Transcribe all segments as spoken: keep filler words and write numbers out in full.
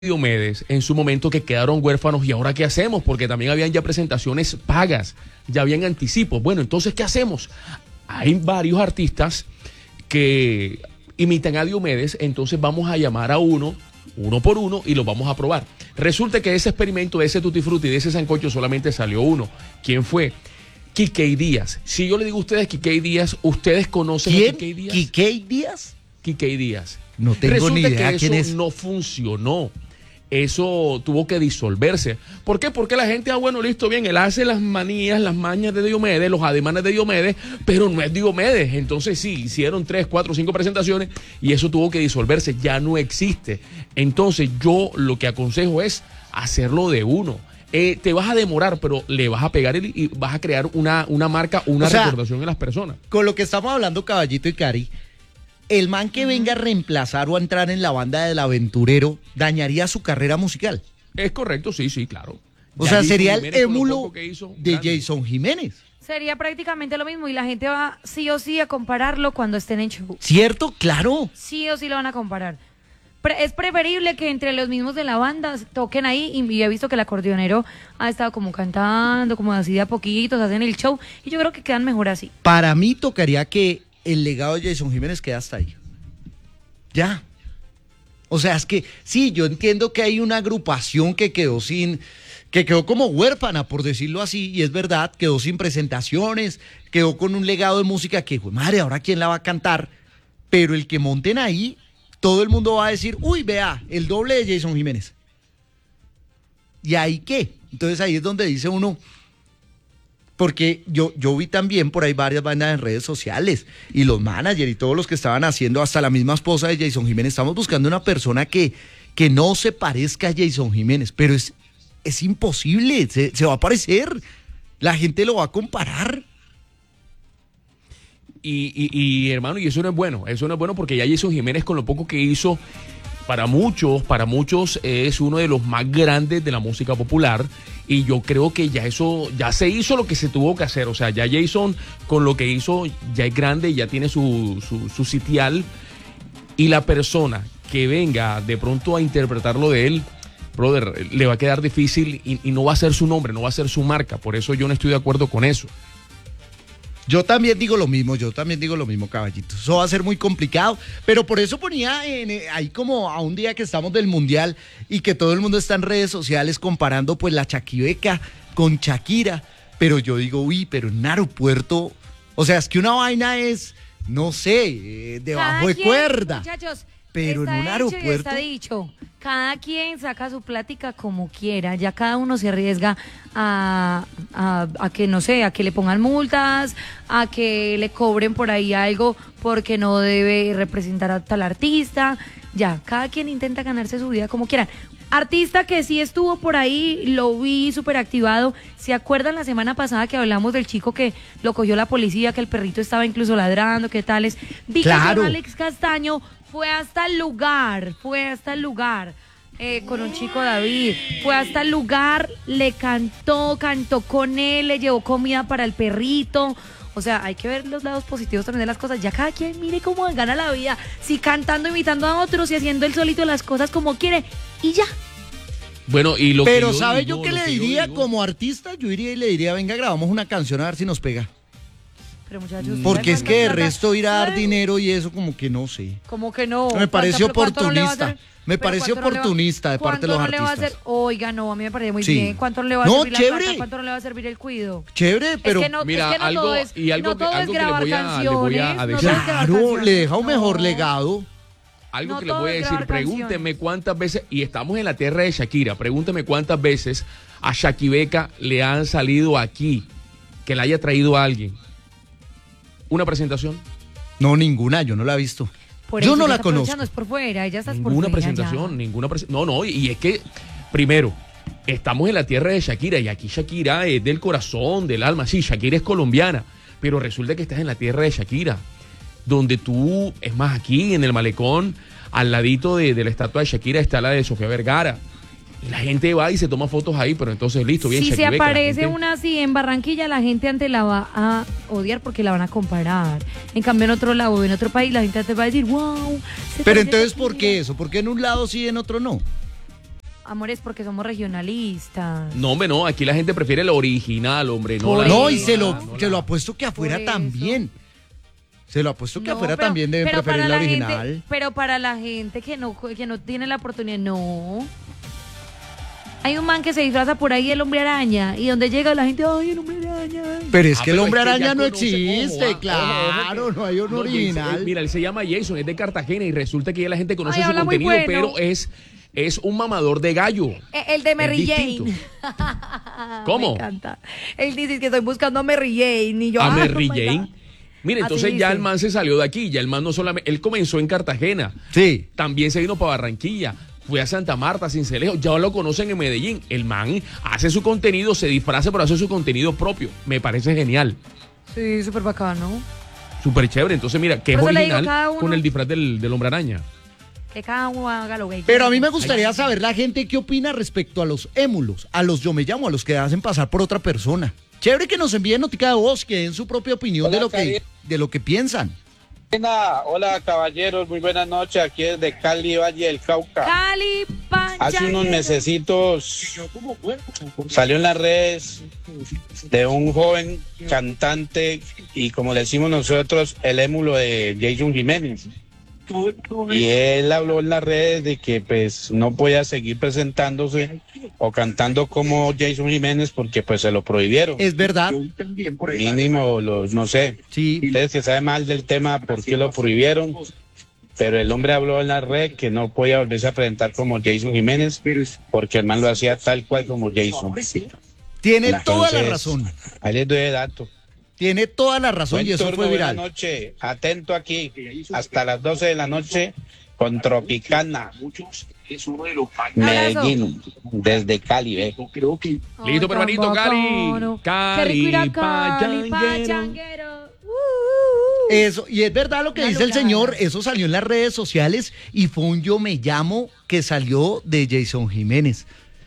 Diomedes en su momento que quedaron huérfanos y ahora qué hacemos, porque también habían ya presentaciones pagas, ya habían anticipos. Bueno, entonces ¿qué hacemos? Hay varios artistas que imitan a Diomedes, entonces vamos a llamar a uno, uno por uno y los vamos a probar. Resulta que de ese experimento, de ese tutti frutti, de ese sancocho solamente salió uno. ¿Quién fue? Quiquey Díaz. Si yo le digo a ustedes Quiquey Díaz, ¿ustedes conocen ¿Quién? a Quiquey Díaz? ¿Quiquey Díaz? Quiquey Díaz. No tengo Resulta ni idea que quién eso es. no funcionó. Eso tuvo que disolverse. ¿Por qué? Porque la gente, ah, bueno, listo, bien, él hace las manías, las mañas de Diomedes, los ademanes de Diomedes, pero no es Diomedes. Entonces sí, hicieron tres, cuatro, cinco presentaciones y eso tuvo que disolverse, ya no existe. Entonces yo lo que aconsejo es hacerlo de uno. Eh, te vas a demorar, pero le vas a pegar y, y vas a crear una, una marca, una O sea, recordación en las personas. Con lo que estamos hablando, Caballito y Cari, el man que venga a reemplazar o a entrar en la banda del aventurero dañaría su carrera musical. Es correcto, sí, sí, claro. O Ya sea, Jason sería el Jiménez, con lo émulo poco que hizo, de grande. Jason Jiménez. Sería prácticamente lo mismo y la gente va sí o sí a compararlo cuando estén en show. ¿Cierto? Claro. Sí o sí lo van a comparar. Pre- es preferible que entre los mismos de la banda toquen ahí y, y he visto que el acordeonero ha estado como cantando, como así de a poquitos, hacen el show y yo creo que quedan mejor así. Para mí tocaría que el legado de Jason Jiménez quede hasta ahí. Ya. O sea, es que sí, yo entiendo que hay una agrupación que quedó sin, que quedó como huérfana, por decirlo así, y es verdad, quedó sin presentaciones, quedó con un legado de música que, pues, madre, ahora quién la va a cantar, pero el que monten ahí, todo el mundo va a decir, uy, vea, el doble de Jason Jiménez. ¿Y ahí qué? Entonces ahí es donde dice uno, porque yo, yo vi también por ahí varias bandas en redes sociales y los managers y todos los que estaban haciendo, hasta la misma esposa de Jason Jiménez, estamos buscando una persona que, que no se parezca a Jason Jiménez, pero es, es imposible, se, se va a parecer, la gente lo va a comparar. Y, y, y hermano, y eso no es bueno, eso no es bueno porque ya Jason Jiménez con lo poco que hizo, para muchos, para muchos es uno de los más grandes de la música popular y yo creo que ya eso, ya se hizo lo que se tuvo que hacer, o sea, ya Jason con lo que hizo ya es grande, ya tiene su, su, su sitial y la persona que venga de pronto a interpretarlo de él, brother, le va a quedar difícil y, y no va a ser su nombre, no va a ser su marca, por eso yo no estoy de acuerdo con eso. Yo también digo lo mismo, yo también digo lo mismo, Caballito. Eso va a ser muy complicado, pero por eso ponía en, eh, ahí como a un día que estamos del Mundial y que todo el mundo está en redes sociales comparando pues la Chaquibeca con Shakira, pero yo digo, uy, pero en un aeropuerto, o sea, es que una vaina es, no sé, eh, debajo Cada de quien, cuerda, muchachos, pero en está un hecho y aeropuerto... está dicho. Cada quien saca su plática como quiera, ya cada uno se arriesga a, a, a que, no sé, a que le pongan multas, a que le cobren por ahí algo porque no debe representar a tal artista, ya, cada quien intenta ganarse su vida como quieran. Artista que sí estuvo por ahí, lo vi súper activado. ¿Se acuerdan la semana pasada que hablamos del chico que lo cogió la policía, que el perrito estaba incluso ladrando, qué tales? Vi Claro. que Alex Castaño fue hasta el lugar, fue hasta el lugar eh, con un chico David, fue hasta el lugar, le cantó, cantó con él, le llevó comida para el perrito. O sea, hay que ver los lados positivos también de las cosas. Ya cada quien mire cómo gana la vida. Si cantando, imitando a otros y haciendo él solito las cosas como quiere. Y ya. Bueno, y lo Pero que yo ¿sabe digo, yo qué lo le que yo diría digo- como artista? Yo iría y le diría, venga, grabamos una canción a ver si nos pega. Pero muchachos, Porque es que de ¿cuánta resto ir a dar plata? dinero y eso como que no sé. Como que no. Me pareció ¿Cuánta- cuánto no le va a oportunista. hacer? Me Pero pareció ¿cuánto no le va- oportunista de parte de los ¿cuánto no le va a artistas. hacer? Oiga, no, a mí me parece muy Sí. bien. ¿Cuánto no le va a No, servir la chévere. plata? ¿Cuánto no le va a servir el cuido? Chévere, pero es que no, Mira, es que no algo- todo es, y algo no que- todo algo es que le grabar voy a- le canciones. voy a no todo es decir. grabar claro, canciones. le deja un mejor No. legado. Algo No que le todo voy a es decir, grabar pregúnteme canciones. cuántas veces, y estamos en la tierra de Shakira, pregúnteme cuántas veces a Shakibeca le han salido aquí, que la haya traído a alguien. ¿Una presentación? No, ninguna, yo no la he visto. Por Yo eso no ella la está conozco. aprovechando, es por fuera, ella está por Ninguna fuera, presentación, ya. ninguna presentación. No, no, y es que, primero, estamos en la tierra de Shakira y aquí Shakira es del corazón, del alma. Sí, Shakira es colombiana, pero resulta que estás en la tierra de Shakira, donde tú, es más, aquí en el malecón, al ladito de, de la estatua de Shakira está la de Sofía Vergara. Y la gente va y se toma fotos ahí, pero entonces listo, bien. Si se Shakibeca, la aparece gente- una así en Barranquilla, la gente antes la va a odiar porque la van a comparar. En cambio, en otro lado, en otro país, la gente antes va a decir, wow. se Pero parece a entonces, ¿por Shakira". qué eso? ¿Por qué en un lado sí y en otro no? amores, porque somos regionalistas. No, hombre, no, aquí la gente prefiere el original, hombre. No, Por la- No, y eso. se lo, no se la- lo apuesto que afuera Por eso. también. Se lo apuesto que No, afuera pero- también deben pero preferir para la gente- original. pero para la gente que no, que no tiene la oportunidad, no. Hay un man que se disfraza por ahí el hombre araña y donde llega la gente, ay, el hombre araña. Pero es Ah, que el pero hombre es que araña ya no conoce- existe, ojo, ah, claro, ojo, ojo, no hay un no, Jason, original. él- mira, él se llama Jason, es de Cartagena y resulta que ya la gente conoce Ay, su habla muy contenido, bueno. pero es, es un mamador de gallo. Eh, El de Mary Es Jane. distinto. ¿Cómo? Me encanta. Él dice que estoy buscando a Mary Jane y yo, A ah, Mary oh my Jane. God. Mire, Así entonces ya dice. el man se salió de aquí, ya el man no solamente, él comenzó en Cartagena, Sí. también se vino para Barranquilla, fue a Santa Marta, Sincelejo, ya lo conocen en Medellín. El man hace su contenido, se disfraza, pero hace su contenido propio. Me parece genial, Sí, súper bacano. súper chévere. Entonces, mira, que es Por eso le digo, original cada uno- con el disfraz del, del hombre araña. Que cada uno haga lo que quiera. Pero a mí me gustaría saber la gente qué opina respecto a los émulos, a los yo me llamo, a los que hacen pasar por otra persona. Chévere que nos envíen notica de voz, que den su propia opinión Hola, de lo que Cari. de lo que piensan. Hola, hola, caballeros, muy buenas noches, aquí desde Cali, Valle del Cauca. Cali, Pancha. Hace unos mesecitos salió en las redes de un joven cantante y, como le decimos nosotros, el émulo de Jason Jiménez. Y él habló en las redes de que pues no podía seguir presentándose o cantando como Jason Jiménez porque pues se lo prohibieron. Es verdad, Mínimo, los, no sé, sí. ustedes que saben mal del tema, por qué lo prohibieron, pero el hombre habló en la red que no podía volverse a presentar como Jason Jiménez porque el man lo hacía tal cual como Jason. Tiene Entonces, toda la razón. Ahí les doy el dato. Tiene toda la razón Buen y eso turno, fue buena viral. noche, atento aquí, hasta las doce de la noche con Tropicana, Medellín, desde Cali, ve. Ay, Listo, tan hermanito, Cali. bacano. Cali, Qué rico ir a Cali, pachanguero. pachanguero. Uh, uh, uh. Eso, y es verdad lo que Una dice el locura. señor, eso salió en las redes sociales y fue un yo me llamo que salió de Jason Jiménez.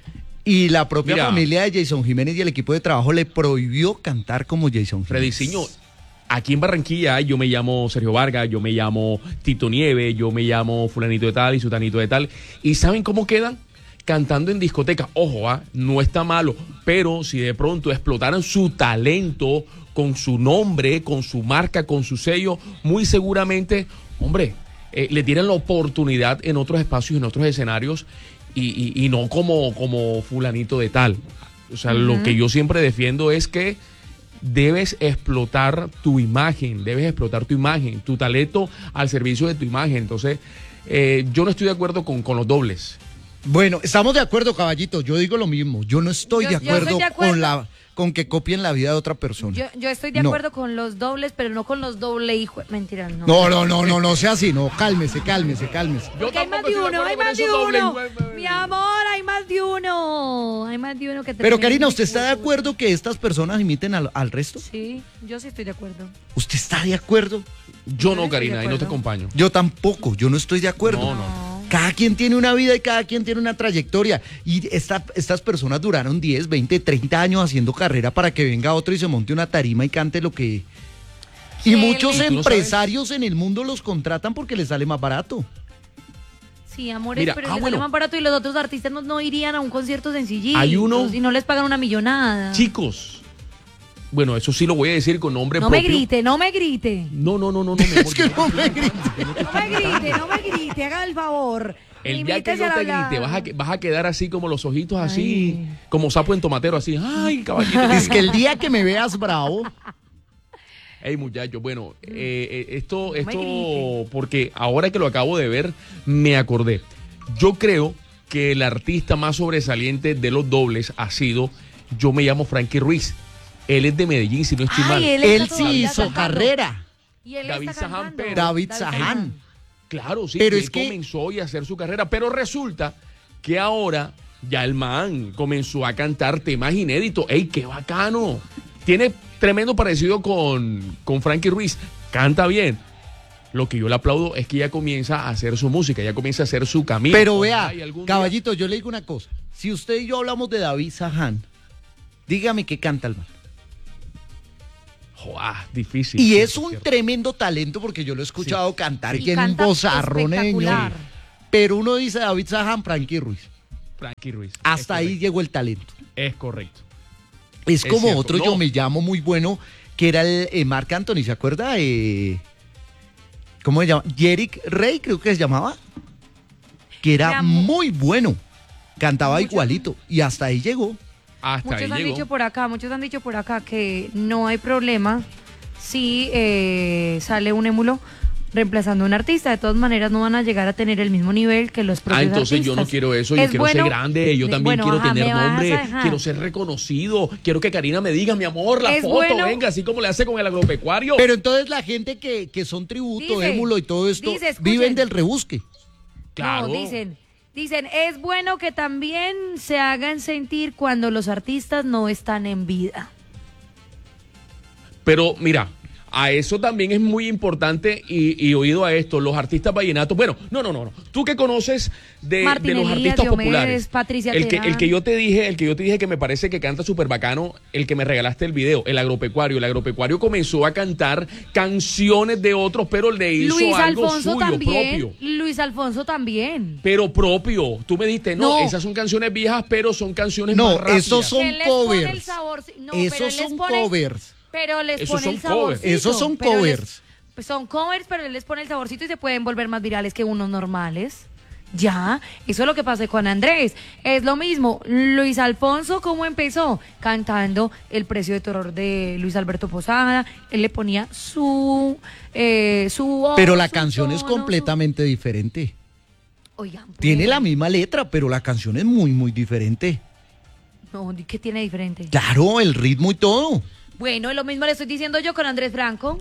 Y la propia Mira. familia de Jason Jiménez y el equipo de trabajo le prohibió cantar como Jason Jiménez. Frediciño, aquí en Barranquilla yo me llamo Sergio Vargas, yo me llamo Tito Nieve, yo me llamo fulanito de tal y sutanito de tal. ¿Y saben cómo quedan? Cantando en discoteca. Ojo, ah, no está malo, pero si de pronto explotaran su talento con su nombre, con su marca, con su sello, muy seguramente, hombre, eh, le tienen la oportunidad en otros espacios, en otros escenarios y, y- y no como, como fulanito de tal. O sea, lo que yo siempre defiendo es que debes explotar tu imagen, debes explotar tu imagen, tu talento al servicio de tu imagen. Entonces, eh, yo no estoy de acuerdo con, con los dobles. Bueno, estamos de acuerdo, caballito. Yo digo lo mismo. Yo no estoy Yo- de, yo estoy acuerdo de acuerdo. con la con que copien la vida de otra persona. Yo, yo estoy de No. acuerdo con los dobles, pero no con los doble hijos. Mentira, no. No, no, no, no, no sea así. No, cálmese, cálmese, cálmese. Porque hay más de uno, hay más de uno. Mi amor, hay más de uno. Hay más de uno que te Pero tiene Karina, que- ¿usted está de acuerdo que estas personas imiten al, al resto? Sí, yo sí estoy de acuerdo. ¿Usted está de acuerdo? Yo Yo no, estoy de Karina, y no te acuerdo. acompaño. Yo tampoco, yo no estoy de acuerdo. No, no. Cada quien tiene una vida y cada quien tiene una trayectoria. Y esta- estas personas duraron diez, veinte, treinta años haciendo carrera para que venga otro y se monte una tarima y cante lo que... Y ¿Qué muchos le- ¿Tú no sabes? empresarios en el mundo los contratan porque les sale más barato. Sí, amores, Mira, pero ah, les bueno. sale más barato y los otros artistas no, no irían a un concierto sencillito. Hay uno- Y no les pagan una millonada. Chicos, bueno, eso sí lo voy a decir con nombre no me propio. grite, no me grite. No, no, no, no, no. mi amor, Es que yo no me grite. No me grite, no me grite, haga el favor. El día que Limítese yo al te hablar. grite, vas a, que- vas a quedar así como los ojitos así, Ay. como sapo en tomatero, así. Ay, caballito. Es que el día que me veas bravo, Ey, muchachos, bueno, eh, eh, esto, me esto, grites. porque ahora que lo acabo de ver, me acordé. Yo creo que el artista más sobresaliente de los dobles ha sido, yo me llamo Frankie Ruiz. Él es de Medellín, si no estoy Ay, mal. él él está sí todavía hizo cantando. carrera. Y él David está Saján, cantando. pero- David Saján. Claro, sí, Pero que es él que- comenzó y a hacer su carrera, pero resulta que ahora ya el man comenzó a cantar temas inéditos. ¡Ey, qué bacano! Tiene tremendo parecido con, con Frankie Ruiz, canta bien. Lo que yo le aplaudo es que ya comienza a hacer su música, ya comienza a hacer su camino. Pero vea, Ojalá y algún día- caballito, yo le digo una cosa. Si usted y yo hablamos de David Saján, dígame qué canta el man. Joa, difícil. Y sí, es un cierto. tremendo talento porque yo lo he escuchado cantar, Sí, tiene un canta vozarrón, espectacular. Pero uno dice David Saján, Frankie Ruiz. Frankie Ruiz. Hasta es ahí correcto. llegó el talento. Es correcto. Es Es como cierto, otro no. Yo Me Llamo muy bueno, que era el eh, Marc Anthony, ¿se acuerda? Eh, ¿Cómo se llama? Jerick Rey, creo que se llamaba. Que era Era mu- muy bueno. Cantaba Mucho- igualito. Y hasta ahí llegó. Hasta Muchos ahí han llegó. dicho por acá, muchos han dicho por acá que no hay problema si eh, sale un émulo reemplazando a un artista. De todas maneras no van a llegar a tener el mismo nivel que los propios Ah, entonces yo no artistas. quiero eso, yo Es quiero ser bueno- grande, yo de- también bueno, quiero ajá, tener me vas a nombre, dejar. quiero ser reconocido, quiero que Karina me diga, mi amor, la Es foto, bueno- venga, así como le hace con el agropecuario. Pero entonces la gente que, que son tributo, Dice, émulo y todo esto, dice, escuchen. viven del rebusque. Claro. No, dicen, dicen, es bueno que también se hagan sentir cuando los artistas no están en vida. Pero mira, a eso también es muy importante y, y oído a esto, los artistas vallenatos. Bueno, no, no, no, no. Tú que conoces de, de Martín los Elías, artistas Diomedes, populares. Patricia el que, Terán. el que yo te dije, el que yo te dije que me parece que canta súper bacano, el que me regalaste el video, el agropecuario. El agropecuario comenzó a cantar canciones de otros, pero le hizo Luis algo Alfonso suyo, también. propio. Luis Alfonso también. Pero propio. Tú me dijiste, no, No. esas son canciones viejas, pero son canciones No, más rápidas. esos son Él les pone el covers. sabor, no, pero Esos él les son pone- covers. Pero les Esos pone son el covers. saborcito. Esos son pero les- covers. pues son covers, pero él les pone el saborcito y se pueden volver más virales que unos normales. Ya, eso es lo que pasa con Andrés. Es lo mismo. Luis Alfonso, ¿cómo empezó? Cantando El Precio de Terror de Luis Alberto Posada. Él le ponía su, eh, su voz, Pero la su canción es tono, completamente diferente. su- Oigan, pues, Tiene la misma letra, pero la canción es muy, muy diferente. No, ¿qué tiene diferente? Claro, el ritmo y todo. Bueno, lo mismo le estoy diciendo yo con Andrés Franco.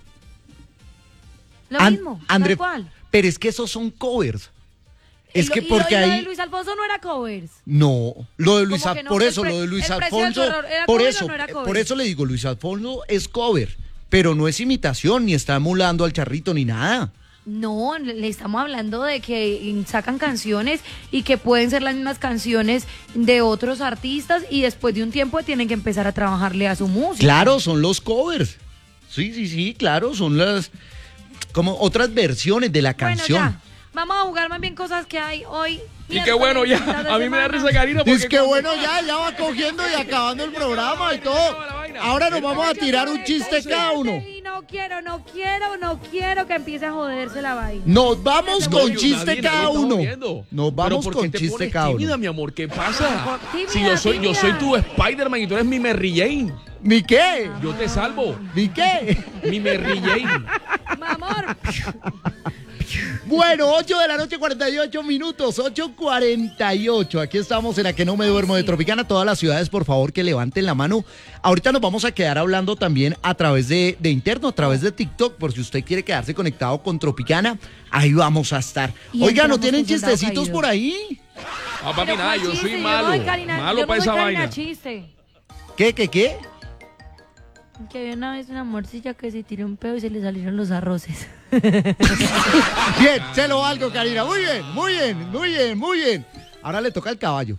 Lo An- mismo, André, tal cual. pero es que esos son covers. Es Y lo- que y lo- porque y lo de ahí... Luis Alfonso no era covers. No, lo de Luis ¿Cómo Al- que no? por El eso, pre- lo de Luis el precio del Alfonso, terror, ¿era por cover o eso, no era eh, cover? por eso le digo, Luis Alfonso es cover, pero no es imitación, ni está emulando al charrito, ni nada. No, le le estamos hablando de que sacan canciones y que pueden ser las mismas canciones de otros artistas y después de un tiempo tienen que empezar a trabajarle a su música. Claro, son los covers. Sí, sí, sí, claro, son las como otras versiones de la Bueno, canción. ya. Vamos a jugar más bien cosas que hay hoy. Y qué bueno ya, miércoles, mitad de a mí me da semana. risa Karina porque Es que cuando- bueno, ya, ya va cogiendo y acabando el programa y todo. Ahora nos vamos a tirar un chiste cada uno. Y no quiero, no quiero, no quiero que empiece a joderse la vaina. Nos vamos No, con yo- chiste nadie, cada nadie está uno. jodiendo. Nos Pero vamos ¿por qué con te chiste pones cada tímida, uno. mi amor, ¿qué pasa? Tímida, si yo soy, yo soy tímida. tu Spider-Man y tú eres mi Mary Jane, ¿Ni qué? yo te salvo. ¿Ni qué? Mi Mary Jane. Mi amor. Bueno, ocho de la noche, cuarenta y ocho minutos, ocho cuarenta y ocho. Aquí estamos en la que no me duermo de Tropicana. Todas las ciudades, por favor, que levanten la mano. Ahorita nos vamos a quedar hablando también a través de, de interno, a través de TikTok, por si usted quiere quedarse conectado con Tropicana, ahí vamos a estar. Y Oiga, ¿no entramos tienen con Soldado chistecitos Caído. por ahí? Ah, papi, Pero nada, ¿cuál yo chiste? soy no malo. doy Karina- Malo yo para no esa doy Karina vaina. chiste. ¿Qué, qué, qué? Que había una vez una morcilla que se tiró un pedo y se le salieron los arroces. Bien, se lo valgo, Karina. Muy bien, muy bien, muy bien, muy bien. Ahora le toca al caballo.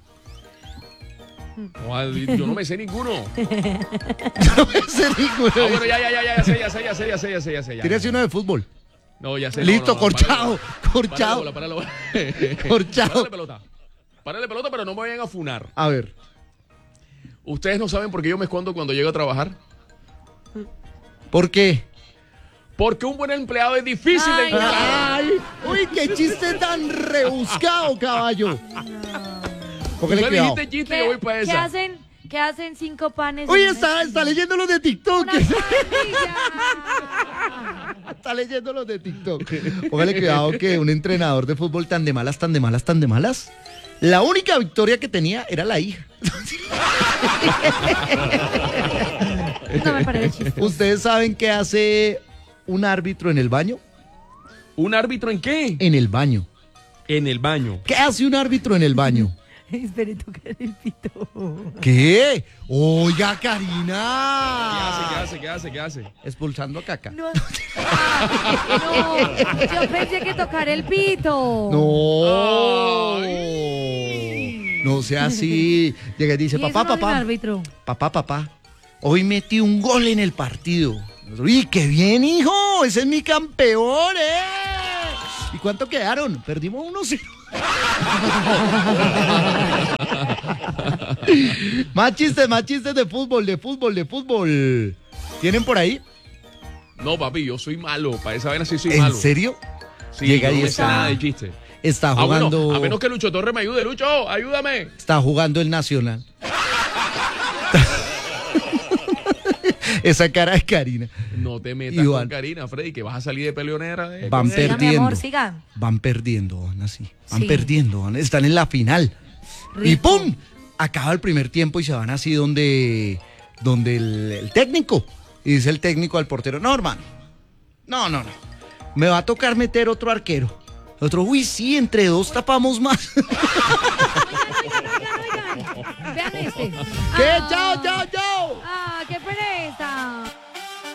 No, yo no me sé ninguno. No me sé ninguno. Ah, bueno, ya, ya, ya, ya, ya sé, ya sé, ya sé, ya sé, ya sé, ya sé. ya. Tírese uno de fútbol. No, ya sé. Listo, no, no, corchado, párale, corchado. Párale, bola, párale, bola. Corchado. Párale pelota. Párale pelota, pero no me vayan a funar. A ver. Ustedes no saben por qué yo me escondo cuando llego a trabajar. ¿Por qué? Porque un buen empleado es difícil de Ay, encontrar. ¡Ay! ¡Uy, qué chiste tan rebuscado, caballo! Póngale Tú me cuidado. dijiste chiste y yo voy para ¿Qué esa. hacen, ¿Qué hacen cinco panes? Uy, en está, una está esquina? leyendo los de TikTok. Una pandilla. Está leyendo los de TikTok. Póngale cuidado que un entrenador de fútbol tan de malas, tan de malas, tan de malas. La única victoria que tenía era la hija. No me parece chiste. ¿Ustedes saben qué hace un árbitro en el baño? ¿Un árbitro en qué? En el baño. En el baño. ¿Qué hace un árbitro en el baño? Espere tocar el pito. ¿Qué? Oiga, ¿Qué hace? ¿Qué Karina. hace? ¿Qué hace? ¿Qué hace? Expulsando a Caca. No. No, yo pensé que tocar el pito. No. Ay. No sea así. Llega y dice, Y eso papá, no es un papá, árbitro. papá, papá, hoy metí un gol en el partido. ¡Y qué bien, hijo! ¡Ese es mi campeón, eh! ¿Y cuánto quedaron? Perdimos uno cero. Más chistes, más chistes de fútbol, de fútbol, de fútbol. ¿Tienen por ahí? No, papi, yo soy malo. Para esa vaina sí soy ¿En malo. serio? Sí, Llega yo y no me sé está- nada de chiste. Está Ah, bueno, jugando, a menos que Lucho Torres me ayude. Lucho, ayúdame. está jugando el Nacional. Esa cara de Karina. No te metas Iván. con Karina, Freddy, que vas a salir de peleonera. eh, Van con ella. Siga, mi perdiendo. amor, siga. Van perdiendo, van así. Van Sí. perdiendo, van- están en la final. Y Rico. ¡pum! Acaba el primer tiempo y se van así donde, donde el, el técnico. Y dice el técnico al portero, no, hermano. No, no, no. Me va a tocar meter otro arquero. Otro, uy, sí, entre dos tapamos más. Vean este. ¿Qué? Ah. ¡Chao, chao, chao!